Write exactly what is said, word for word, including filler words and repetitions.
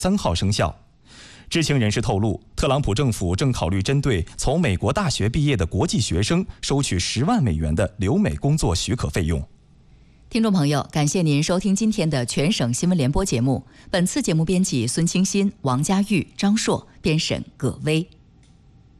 三号生效。知情人士透露，特朗普政府正考虑针对从美国大学毕业的国际学生收取十万美元的留美工作许可费用。 听众朋友，感谢您收听今天的全省新闻联播节目。本次节目编辑孙清新、王佳玉、张硕，编审葛薇。